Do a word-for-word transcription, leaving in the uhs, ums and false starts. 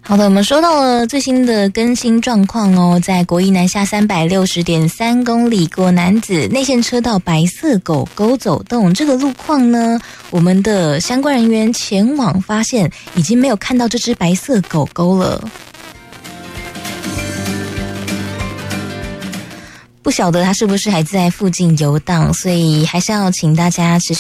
好的，我们收到了最新的更新状况哦，在国一南下三百六十点三公里过楠梓内线车道白色狗狗走动，这个路况呢，我们的相关人员前往发现已经没有看到这只白色狗狗了。不晓得它是不是还在附近游荡，所以还是要请大家持续